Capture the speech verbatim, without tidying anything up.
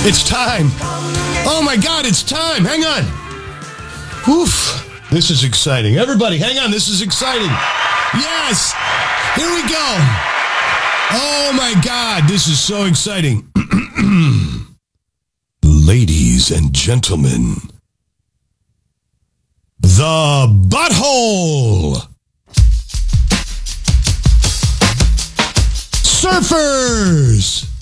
It's time. Oh my God, it's time. Hang on. Oof. This is exciting. Everybody, hang on. This is exciting. Yes. Here we go. Oh my God, this is so exciting. Ladies and gentlemen, the Butthole Surfers.